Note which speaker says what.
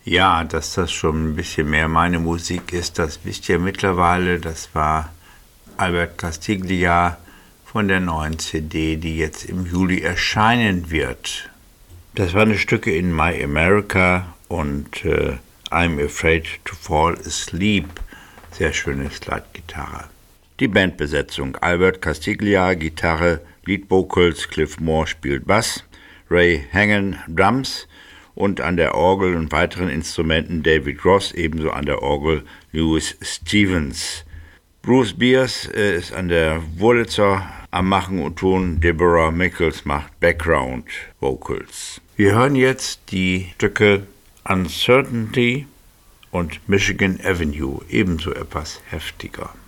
Speaker 1: Ja, dass das schon ein bisschen mehr meine Musik ist, das wisst ihr mittlerweile. Das war Albert Castiglia von der neuen CD, die jetzt im Juli erscheinen wird. Das waren Stücke in My America und I'm Afraid to Fall Asleep. Sehr schöne Slide-Gitarre. Die Bandbesetzung: Albert Castiglia, Gitarre, Lead Vocals, Cliff Moore spielt Bass, Ray Hangen Drums und an der Orgel und weiteren Instrumenten David Gross, ebenso an der Orgel Lewis Stevens. Bruce Beers ist an der Wurlitzer am Machen und Tun, Deborah Mickels macht Background Vocals. Wir hören jetzt die Stücke Uncertainty und Michigan Avenue, ebenso etwas heftiger.